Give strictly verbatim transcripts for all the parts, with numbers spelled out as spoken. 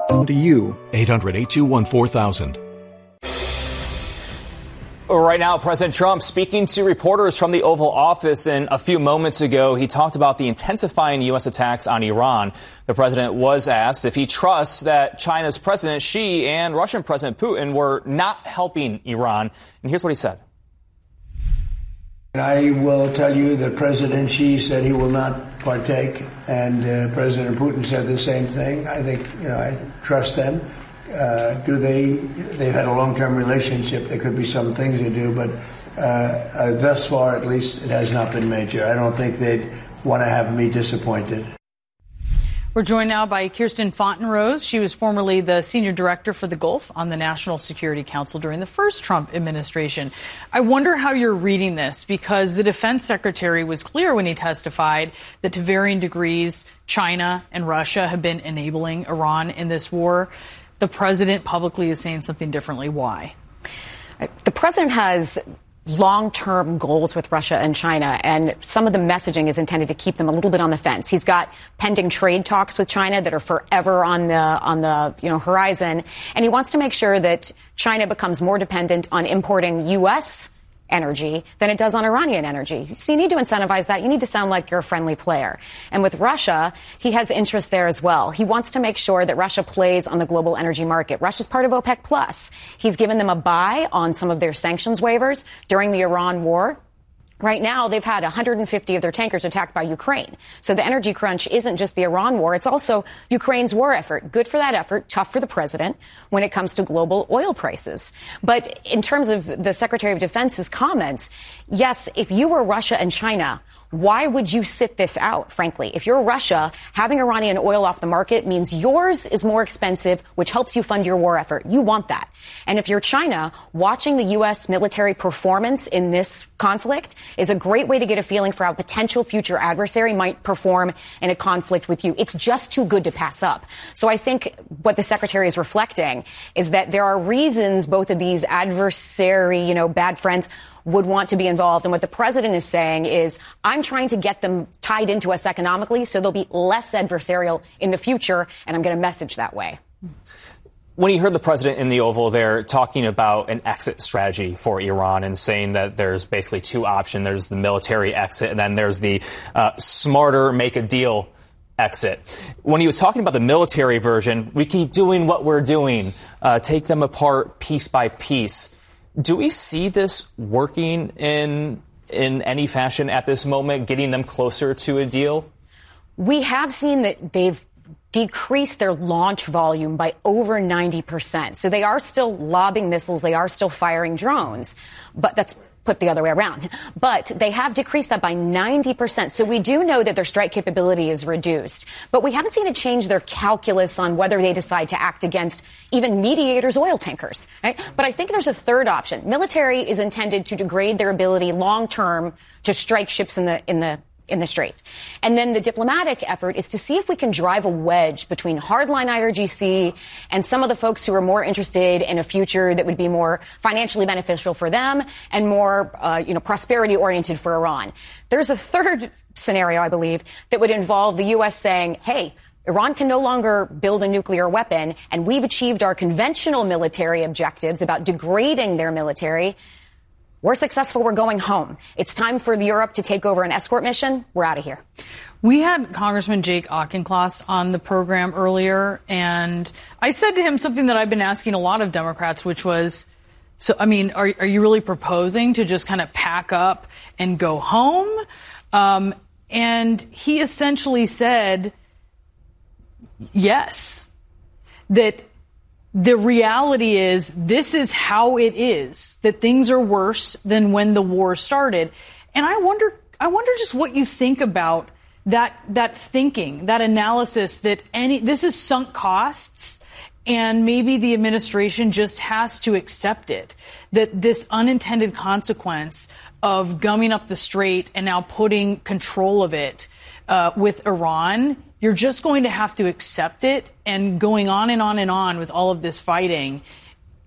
To you. eight hundred, eight two one, four thousand. Right now, President Trump speaking to reporters from the Oval Office, and a few moments ago, he talked about the intensifying U S attacks on Iran. The president was asked if he trusts that China's President Xi and Russian President Putin were not helping Iran. And here's what he said. I will tell you that President Xi said he will not partake, and uh, President Putin said the same thing. I think, you know, I trust them. Uh, do they, they've had a long-term relationship. There could be some things they do, but uh, uh, thus far, at least, it has not been major. I don't think they'd want to have me disappointed. We're joined now by Kirsten Fontenrose. She was formerly the senior director for the Gulf on the National Security Council during the first Trump administration. I wonder how you're reading this, because the defense secretary was clear when he testified that to varying degrees, China and Russia have been enabling Iran in this war. The president publicly is saying something differently. Why? The president has long-term goals with Russia and China, and some of the messaging is intended to keep them a little bit on the fence. He's got pending trade talks with China that are forever on the on the you know horizon, and he wants to make sure that China becomes more dependent on importing U S energy than it does on Iranian energy. So you need to incentivize that. You need to sound like you're a friendly player. And with Russia, he has interest there as well. He wants to make sure that Russia plays on the global energy market. Russia's part of OPEC Plus. He's given them a buy on some of their sanctions waivers during the Iran war. Right now, they've had one hundred fifty of their tankers attacked by Ukraine. So the energy crunch isn't just the Iran war. It's also Ukraine's war effort. Good for that effort, tough for the president when it comes to global oil prices. But in terms of the Secretary of Defense's comments, yes, if you were Russia and China, why would you sit this out, frankly? If you're Russia, having Iranian oil off the market means yours is more expensive, which helps you fund your war effort. You want that. And if you're China, watching the U S military performance in this conflict is a great way to get a feeling for how a potential future adversary might perform in a conflict with you. It's just too good to pass up. So I think what the secretary is reflecting is that there are reasons both of these adversary, you know, bad friends would want to be involved. And what the president is saying is, I'm trying to get them tied into us economically so they'll be less adversarial in the future, and I'm going to message that way. When you heard the president in the Oval there talking about an exit strategy for Iran and saying that there's basically two options, there's the military exit and then there's the uh, smarter make a deal exit. When he was talking about the military version, we keep doing what we're doing, uh, take them apart piece by piece. Do we see this working in in any fashion at this moment, getting them closer to a deal? We have seen that they've decreased their launch volume by over ninety percent. So they are still lobbing missiles. They are still firing drones. But that's put the other way around. But they have decreased that by ninety percent. So we do know that their strike capability is reduced. But we haven't seen it change their calculus on whether they decide to act against even Mediator's oil tankers. Right? But I think there's a third option. Military is intended to degrade their ability long term to strike ships in the in the in the Strait. And then the diplomatic effort is to see if we can drive a wedge between hardline I R G C and some of the folks who are more interested in a future that would be more financially beneficial for them and more, uh, you know, prosperity oriented for Iran. There's a third scenario, I believe, that would involve the U S saying, hey, Iran can no longer build a nuclear weapon, and we've achieved our conventional military objectives about degrading their military. We're successful. We're going home. It's time for Europe to take over an escort mission. We're out of here. We had Congressman Jake Auchincloss on the program earlier, and I said to him something that I've been asking a lot of Democrats, which was, so, I mean, are, are you really proposing to just kind of pack up and go home? Um, and he essentially said, yes, that the reality is this is how it is, that things are worse than when the war started. And I wonder, I wonder just what you think about that, that thinking, that analysis that any, this is sunk costs and maybe the administration just has to accept it, that this unintended consequence of gumming up the Strait and now putting control of it uh, with Iran, you're just going to have to accept it, and going on and on and on with all of this fighting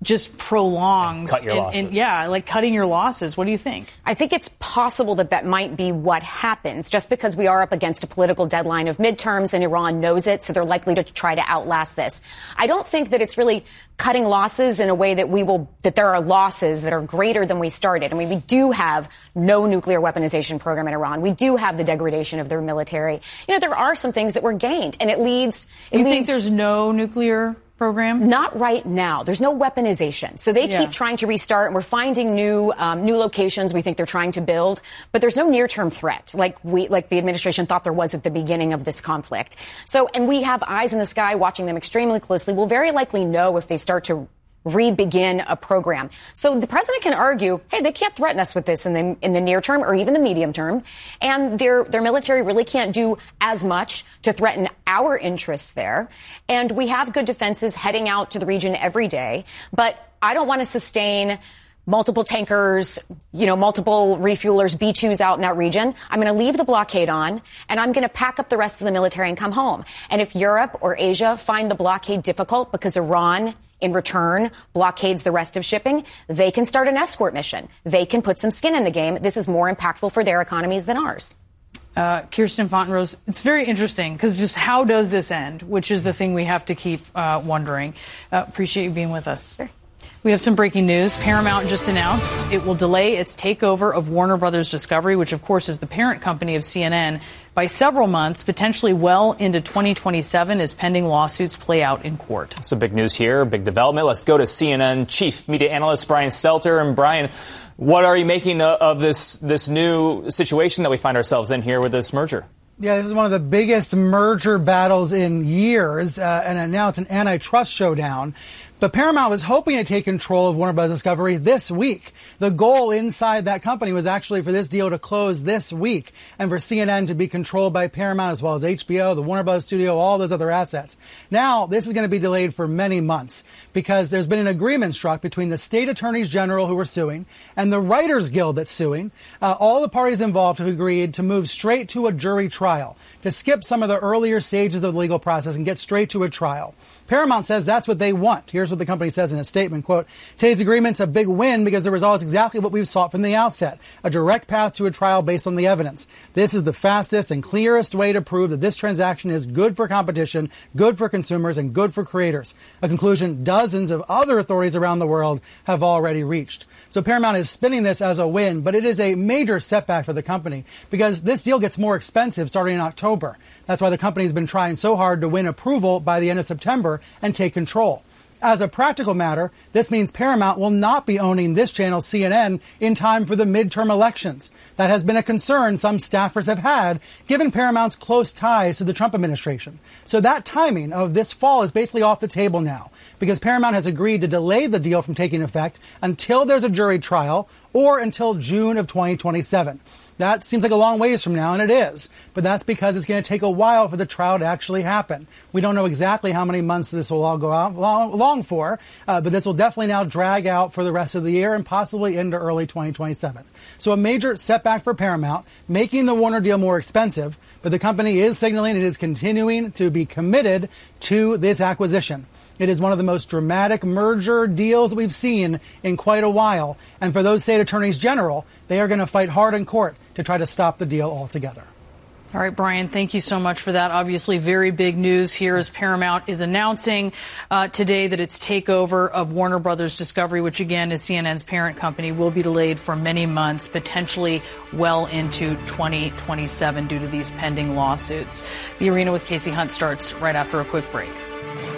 just prolongs. Cut your and, losses. And, yeah, like cutting your losses. What do you think? I think it's possible that that might be what happens, just because we are up against a political deadline of midterms and Iran knows it, so they're likely to try to outlast this. I don't think that it's really cutting losses in a way that we will, that there are losses that are greater than we started. I mean, we do have no nuclear weaponization program in Iran. We do have the degradation of their military. You know, there are some things that were gained, and it leads. It you leads, think there's no nuclear program? Not right now. There's no weaponization. So they yeah. keep trying to restart, and we're finding new um, new locations we think they're trying to build. But there's no near-term threat like we like the administration thought there was at the beginning of this conflict. So, and we have eyes in the sky watching them extremely closely. We'll very likely know if they start to re-begin a program. So the president can argue, hey, they can't threaten us with this in the in the near term or even the medium term, and their their military really can't do as much to threaten our interests there. And we have good defenses heading out to the region every day, but I don't want to sustain multiple tankers, you know, multiple refuelers, B twos out in that region. I'm going to leave the blockade on, and I'm going to pack up the rest of the military and come home. And if Europe or Asia find the blockade difficult because Iran in return blockades the rest of shipping, they can start an escort mission. They can put some skin in the game. This is more impactful for their economies than ours. Uh, Kirsten Fontenrose, it's very interesting because just how does this end, which is the thing we have to keep uh, wondering. Uh, appreciate you being with us. Sure. We have some breaking news. Paramount just announced it will delay its takeover of Warner Brothers Discovery, which, of course, is the parent company of C N N, by several months, potentially well into twenty twenty-seven, as pending lawsuits play out in court. So big news here, big development. Let's go to C N N chief media analyst Brian Stelter. And Brian, what are you making of this this new situation that we find ourselves in here with this merger? Yeah, this is one of the biggest merger battles in years, uh, and now it's an antitrust showdown. But Paramount was hoping to take control of Warner Bros. Discovery this week. The goal inside that company was actually for this deal to close this week and for C N N to be controlled by Paramount as well as H B O, the Warner Bros. Studio, all those other assets. Now, this is going to be delayed for many months because there's been an agreement struck between the state attorneys general who are suing and the Writers Guild that's suing. Uh, all the parties involved have agreed to move straight to a jury trial, to skip some of the earlier stages of the legal process and get straight to a trial. Paramount says that's what they want. Here's what the company says in a statement, quote, today's agreement's a big win because the result is exactly what we've sought from the outset, a direct path to a trial based on the evidence. This is the fastest and clearest way to prove that this transaction is good for competition, good for consumers, and good for creators, a conclusion dozens of other authorities around the world have already reached. So Paramount is spinning this as a win, but it is a major setback for the company because this deal gets more expensive starting in October. That's why the company's been trying so hard to win approval by the end of September and take control. As a practical matter, this means Paramount will not be owning this channel, C N N, in time for the midterm elections. That has been a concern some staffers have had, given Paramount's close ties to the Trump administration. So that timing of this fall is basically off the table now, because Paramount has agreed to delay the deal from taking effect until there's a jury trial or until June of twenty twenty-seven. That seems like a long ways from now, and it is. But that's because it's going to take a while for the trial to actually happen. We don't know exactly how many months this will all go out long, long for, uh, but this will definitely now drag out for the rest of the year and possibly into early twenty twenty-seven. So a major setback for Paramount, making the Warner deal more expensive, but the company is signaling it is continuing to be committed to this acquisition. It is one of the most dramatic merger deals that we've seen in quite a while. And for those state attorneys general, they are going to fight hard in court to try to stop the deal altogether. All right, Brian, thank you so much for that. Obviously, very big news here as Paramount is announcing uh, today that its takeover of Warner Brothers Discovery, which again is C N N's parent company, will be delayed for many months, potentially well into twenty twenty-seven due to these pending lawsuits. The Arena with Casey Hunt starts right after a quick break.